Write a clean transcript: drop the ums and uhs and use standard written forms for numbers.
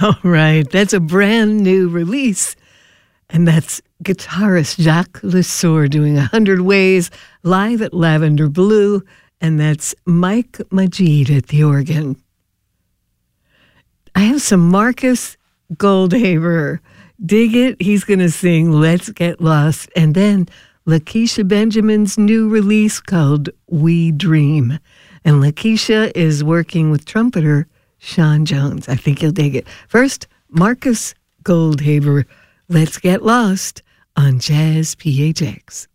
All right, that's a brand new release. And that's guitarist Jacques Lesueur doing 100 Ways live at Lavender Blue. And that's Mike Majid at the organ. I have some Marcus Goldhaber. Dig it. He's going to sing Let's Get Lost. And then Lakeisha Benjamin's new release called We Dream. And Lakeisha is working with trumpeter Sean Jones. I think you'll dig it. First, Marcus Goldhaber, Let's Get Lost on Jazz PHX.